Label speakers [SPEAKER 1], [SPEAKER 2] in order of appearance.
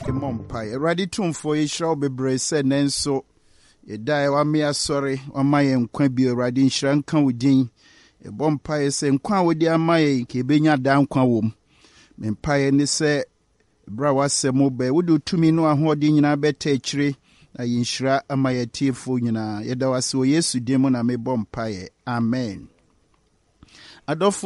[SPEAKER 1] Mompai, ready to for a shall be brace and then so a die one me sorry on my own quabi riding shrankan within a bompire saying quan with their my kebenya down quam. Mempire ni say brawa se mobe would do to me no a hoarding in a better tree. I inshra a my tearful yeda was so yes to demon a me bompire. Amen. Adolfo